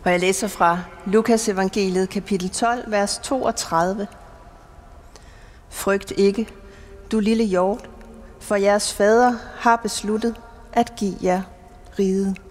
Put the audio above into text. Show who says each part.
Speaker 1: Og jeg læser fra Lukas evangeliet kapitel 12, vers 32. Frygt ikke, du lille hjort, for jeres fader har besluttet at give jer riget.